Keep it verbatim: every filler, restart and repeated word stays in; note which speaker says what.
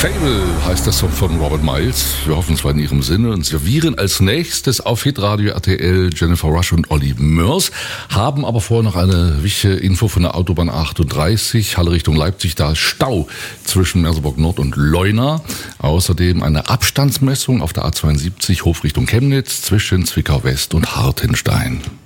Speaker 1: Fable heißt der Song von Robert Miles. Wir hoffen, es war in Ihrem Sinne und servieren als nächstes auf Hitradio R T L Jennifer Rush und Olly Murs, haben aber vorher noch eine wichtige Info von der Autobahn achtunddreißig, Halle Richtung Leipzig, da ist Stau zwischen Merseburg Nord und Leuna. Außerdem eine Abstandsmessung auf der A zweiundsiebzig Hof Richtung Chemnitz zwischen Zwickau West und Hartenstein.